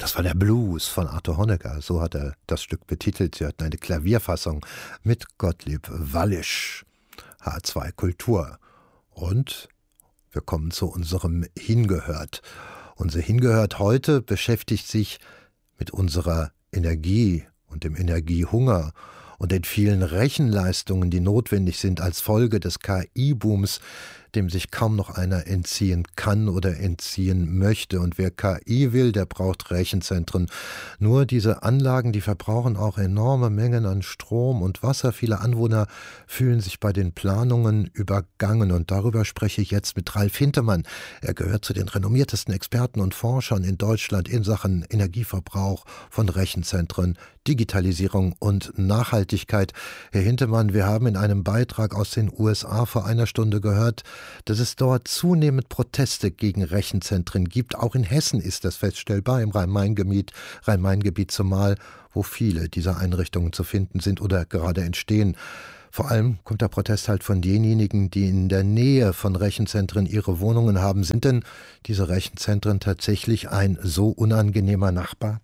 Das war der Blues von Arthur Honegger, so hat er das Stück betitelt. Sie hatten eine Klavierfassung mit Gottlieb Wallisch, H2 Kultur. Und wir kommen zu unserem Hingehört. Unser Hingehört heute beschäftigt sich mit unserer Energie und dem Energiehunger und den vielen Rechenleistungen, die notwendig sind als Folge des KI-Booms, dem sich kaum noch einer entziehen kann oder entziehen möchte. Und wer KI will, der braucht Rechenzentren. Nur diese Anlagen, die verbrauchen auch enorme Mengen an Strom und Wasser. Viele Anwohner fühlen sich bei den Planungen übergangen. Und darüber spreche ich jetzt mit Ralf Hintemann. Er gehört zu den renommiertesten Experten und Forschern in Deutschland in Sachen Energieverbrauch von Rechenzentren, Digitalisierung und Nachhaltigkeit. Herr Hintemann, wir haben in einem Beitrag aus den USA vor einer Stunde gehört, dass es dort zunehmend Proteste gegen Rechenzentren gibt. Auch in Hessen ist das feststellbar, im Rhein-Main-Gebiet zumal, wo viele dieser Einrichtungen zu finden sind oder gerade entstehen. Vor allem kommt der Protest halt von denjenigen, die in der Nähe von Rechenzentren ihre Wohnungen haben. Sind denn diese Rechenzentren tatsächlich ein so unangenehmer Nachbar?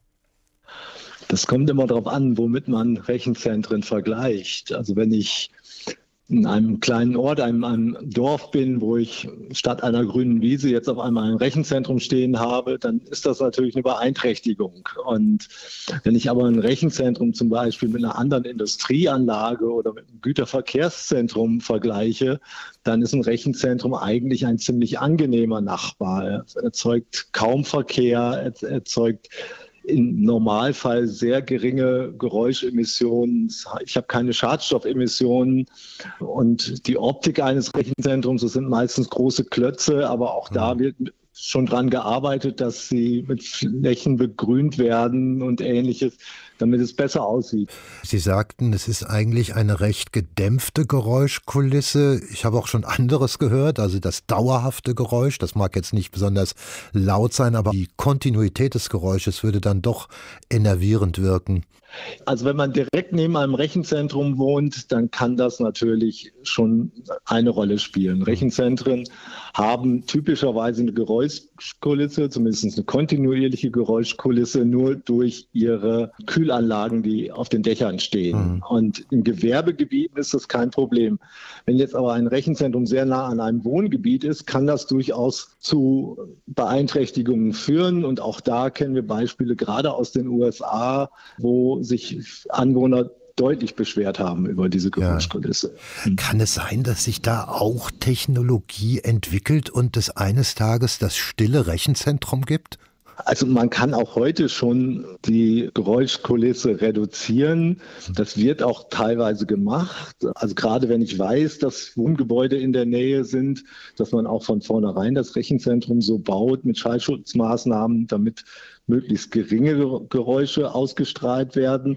Das kommt immer darauf an, womit man Rechenzentren vergleicht. Also wenn ich in einem kleinen Ort, einem Dorf bin, wo ich statt einer grünen Wiese jetzt auf einmal ein Rechenzentrum stehen habe, dann ist das natürlich eine Beeinträchtigung. Und wenn ich aber ein Rechenzentrum zum Beispiel mit einer anderen Industrieanlage oder mit einem Güterverkehrszentrum vergleiche, dann ist ein Rechenzentrum eigentlich ein ziemlich angenehmer Nachbar. Es erzeugt kaum Verkehr, es erzeugt im Normalfall sehr geringe Geräuschemissionen. Ich habe keine Schadstoffemissionen. Und die Optik eines Rechenzentrums, das sind meistens große Klötze, aber auch da wird schon dran gearbeitet, dass sie mit Flächen begrünt werden und Ähnliches, damit es besser aussieht. Sie sagten, es ist eigentlich eine recht gedämpfte Geräuschkulisse. Ich habe auch schon anderes gehört, also das dauerhafte Geräusch, das mag jetzt nicht besonders laut sein, aber die Kontinuität des Geräusches würde dann doch enervierend wirken. Also wenn man direkt neben einem Rechenzentrum wohnt, dann kann das natürlich schon eine Rolle spielen. Rechenzentren haben typischerweise eine Geräuschkulisse, zumindest eine kontinuierliche Geräuschkulisse, nur durch ihre Kühlanlagen, die auf den Dächern stehen. Und in Gewerbegebieten ist das kein Problem. Wenn jetzt aber ein Rechenzentrum sehr nah an einem Wohngebiet ist, kann das durchaus zu Beeinträchtigungen führen. Und auch da kennen wir Beispiele gerade aus den USA, wo sich Anwohner deutlich beschwert haben über diese Geräuschkulisse. Ja. Kann es sein, dass sich da auch Technologie entwickelt und es eines Tages das stille Rechenzentrum gibt? Also man kann auch heute schon die Geräuschkulisse reduzieren. Das wird auch teilweise gemacht. Also gerade wenn ich weiß, dass Wohngebäude in der Nähe sind, dass man auch von vornherein das Rechenzentrum so baut mit Schallschutzmaßnahmen, damit möglichst geringe Geräusche ausgestrahlt werden.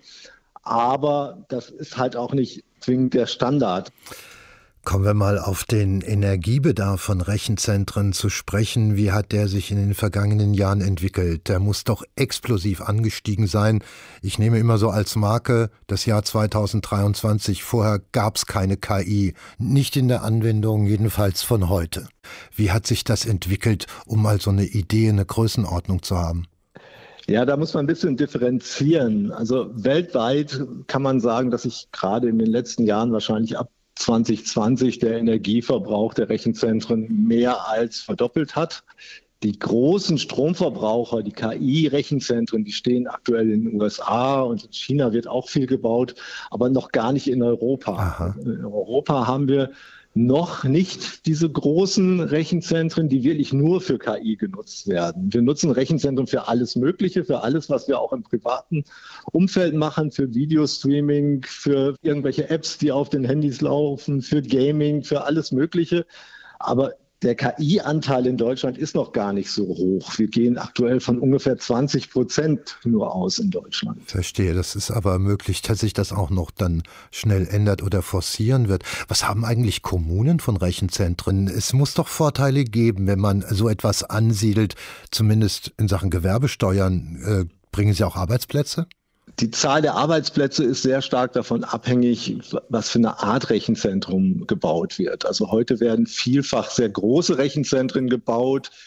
Aber das ist halt auch nicht zwingend der Standard. Kommen wir mal auf den Energiebedarf von Rechenzentren zu sprechen. Wie hat der sich in den vergangenen Jahren entwickelt? Der muss doch explosiv angestiegen sein. Ich nehme immer so als Marke das Jahr 2023. Vorher gab es keine KI. Nicht in der Anwendung, jedenfalls von heute. Wie hat sich das entwickelt, um mal so eine Idee, eine Größenordnung zu haben? Ja, da muss man ein bisschen differenzieren. Also weltweit kann man sagen, dass sich gerade in den letzten Jahren wahrscheinlich ab 2020 der Energieverbrauch der Rechenzentren mehr als verdoppelt hat. Die großen Stromverbraucher, die KI-Rechenzentren, die stehen aktuell in den USA und in China wird auch viel gebaut, aber noch gar nicht in Europa. Aha. In Europa haben wir noch nicht diese großen Rechenzentren, die wirklich nur für KI genutzt werden. Wir nutzen Rechenzentren für alles Mögliche, für alles, was wir auch im privaten Umfeld machen, für Videostreaming, für irgendwelche Apps, die auf den Handys laufen, für Gaming, für alles Mögliche. Aber der KI-Anteil in Deutschland ist noch gar nicht so hoch. Wir gehen aktuell von ungefähr 20% nur aus in Deutschland. Verstehe, das ist aber möglich, dass sich das auch noch dann schnell ändert oder forcieren wird. Was haben eigentlich Kommunen von Rechenzentren? Es muss doch Vorteile geben, wenn man so etwas ansiedelt, zumindest in Sachen Gewerbesteuern. Bringen sie auch Arbeitsplätze? Die Zahl der Arbeitsplätze ist sehr stark davon abhängig, was für eine Art Rechenzentrum gebaut wird. Also heute werden vielfach sehr große Rechenzentren gebaut,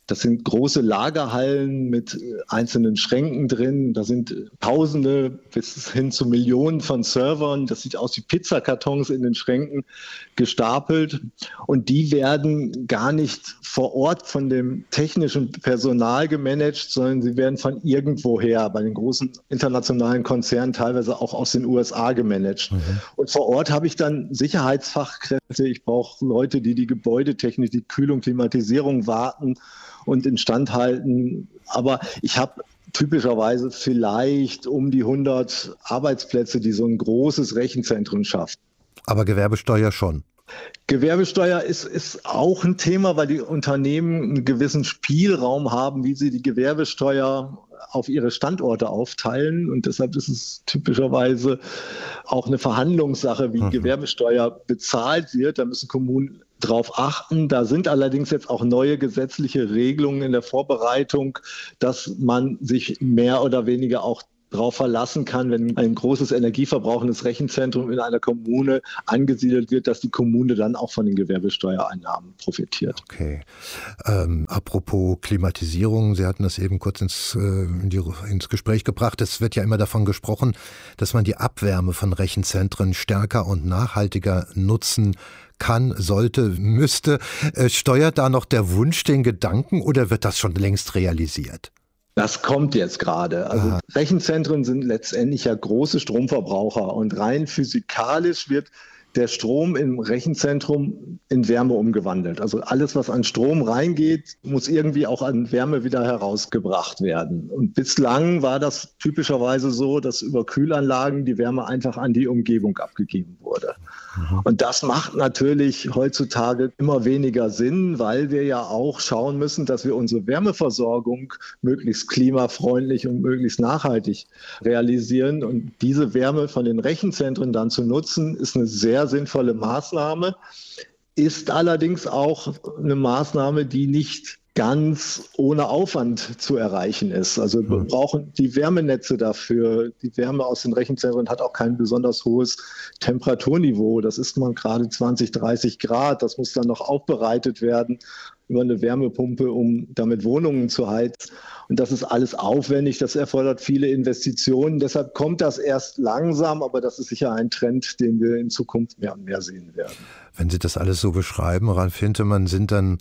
Das sind große Lagerhallen mit einzelnen Schränken drin. Da sind Tausende bis hin zu Millionen von Servern. Das sieht aus wie Pizzakartons in den Schränken gestapelt. Und die werden gar nicht vor Ort von dem technischen Personal gemanagt, sondern sie werden von irgendwoher bei den großen internationalen Konzernen teilweise auch aus den USA gemanagt. Und vor Ort habe ich dann Sicherheitsfachkräfte. Ich brauche Leute, die die Gebäudetechnik, die Kühlung, Klimatisierung warten und instand halten. Aber ich habe typischerweise vielleicht um die 100 Arbeitsplätze, die so ein großes Rechenzentrum schaffen. Aber Gewerbesteuer schon. Gewerbesteuer ist auch ein Thema, weil die Unternehmen einen gewissen Spielraum haben, wie sie die Gewerbesteuer auf ihre Standorte aufteilen. Und deshalb ist es typischerweise auch eine Verhandlungssache, wie Gewerbesteuer bezahlt wird. Da müssen Kommunen drauf achten. Da sind allerdings jetzt auch neue gesetzliche Regelungen in der Vorbereitung, dass man sich mehr oder weniger auch darauf verlassen kann, wenn ein großes energieverbrauchendes Rechenzentrum in einer Kommune angesiedelt wird, dass die Kommune dann auch von den Gewerbesteuereinnahmen profitiert. Okay. Apropos Klimatisierung, Sie hatten das eben kurz ins Gespräch gebracht. Es wird ja immer davon gesprochen, dass man die Abwärme von Rechenzentren stärker und nachhaltiger nutzen kann, sollte, müsste. Steuert da noch der Wunsch den Gedanken oder wird das schon längst realisiert? Das kommt jetzt gerade. Also Rechenzentren sind letztendlich ja große Stromverbraucher und rein physikalisch wird der Strom im Rechenzentrum in Wärme umgewandelt. Also alles, was an Strom reingeht, muss irgendwie auch an Wärme wieder herausgebracht werden. Und bislang war das typischerweise so, dass über Kühlanlagen die Wärme einfach an die Umgebung abgegeben wurde. Und das macht natürlich heutzutage immer weniger Sinn, weil wir ja auch schauen müssen, dass wir unsere Wärmeversorgung möglichst klimafreundlich und möglichst nachhaltig realisieren. Und diese Wärme von den Rechenzentren dann zu nutzen, ist eine sehr sinnvolle Maßnahme, ist allerdings auch eine Maßnahme, die nicht ganz ohne Aufwand zu erreichen ist. Also wir brauchen die Wärmenetze dafür. Die Wärme aus den Rechenzentren hat auch kein besonders hohes Temperaturniveau. Das ist mal gerade 20, 30 Grad. Das muss dann noch aufbereitet werden über eine Wärmepumpe, um damit Wohnungen zu heizen. Und das ist alles aufwendig. Das erfordert viele Investitionen. Deshalb kommt das erst langsam, aber das ist sicher ein Trend, den wir in Zukunft mehr und mehr sehen werden. Wenn Sie das alles so beschreiben, Ralf Hintemann, sind dann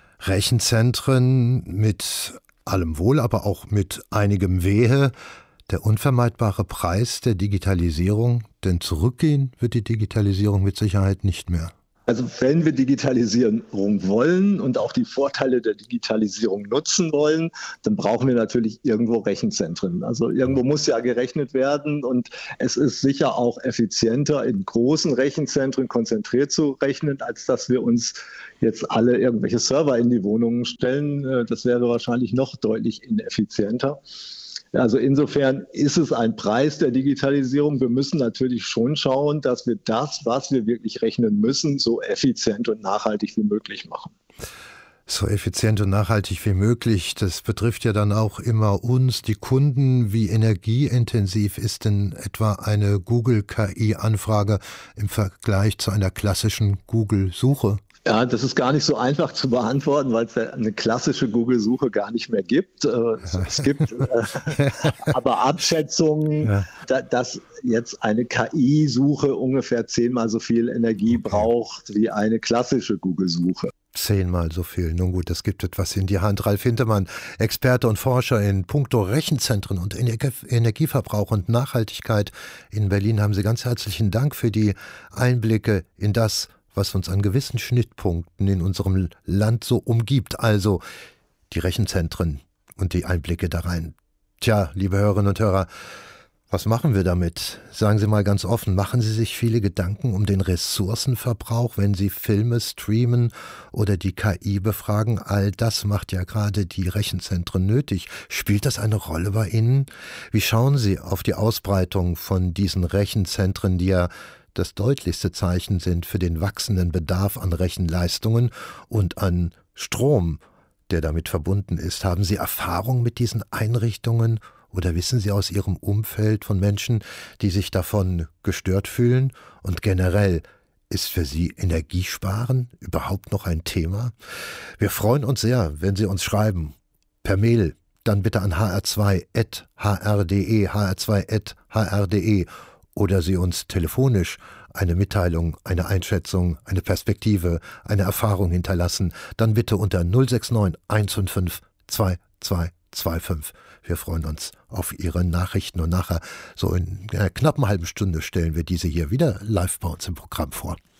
Rechenzentren mit allem Wohl, aber auch mit einigem Wehe der unvermeidbare Preis der Digitalisierung? Denn zurückgehen wird die Digitalisierung mit Sicherheit nicht mehr. Also wenn wir Digitalisierung wollen und auch die Vorteile der Digitalisierung nutzen wollen, dann brauchen wir natürlich irgendwo Rechenzentren. Also irgendwo muss ja gerechnet werden und es ist sicher auch effizienter, in großen Rechenzentren konzentriert zu rechnen, als dass wir uns jetzt alle irgendwelche Server in die Wohnungen stellen. Das wäre wahrscheinlich noch deutlich ineffizienter. Also insofern ist es ein Preis der Digitalisierung. Wir müssen natürlich schon schauen, dass wir das, was wir wirklich rechnen müssen, so effizient und nachhaltig wie möglich machen. So effizient und nachhaltig wie möglich, das betrifft ja dann auch immer uns, die Kunden. Wie energieintensiv ist denn etwa eine Google-KI-Anfrage im Vergleich zu einer klassischen Google-Suche? Ja, das ist gar nicht so einfach zu beantworten, weil es ja eine klassische Google-Suche gar nicht mehr gibt. Es gibt aber Abschätzungen, dass jetzt eine KI-Suche ungefähr 10-mal so viel Energie braucht wie eine klassische Google-Suche. 10-mal so viel. Nun gut, das gibt etwas in die Hand. Ralf Hintemann, Experte und Forscher in puncto Rechenzentren und Energieverbrauch und Nachhaltigkeit in Berlin. Haben Sie ganz herzlichen Dank für die Einblicke in das, was uns an gewissen Schnittpunkten in unserem Land so umgibt. Also die Rechenzentren und die Einblicke da rein. Tja, liebe Hörerinnen und Hörer, was machen wir damit? Sagen Sie mal ganz offen, machen Sie sich viele Gedanken um den Ressourcenverbrauch, wenn Sie Filme streamen oder die KI befragen? All das macht ja gerade die Rechenzentren nötig. Spielt das eine Rolle bei Ihnen? Wie schauen Sie auf die Ausbreitung von diesen Rechenzentren, die ja das deutlichste Zeichen sind für den wachsenden Bedarf an Rechenleistungen und an Strom, der damit verbunden ist? Haben Sie Erfahrung mit diesen Einrichtungen oder wissen Sie aus Ihrem Umfeld von Menschen, die sich davon gestört fühlen? Und generell, Ist für Sie Energiesparen überhaupt noch ein Thema? Wir freuen uns sehr, wenn Sie uns schreiben. Per Mail, dann bitte an hr2.hr.de, hr2.hr.de oder Sie uns telefonisch eine Mitteilung, eine Einschätzung, eine Perspektive, eine Erfahrung hinterlassen, dann bitte unter 069 155 2225. Wir freuen uns auf Ihre Nachrichten und nachher, so in einer knappen halben Stunde, stellen wir diese hier wieder live bei uns im Programm vor.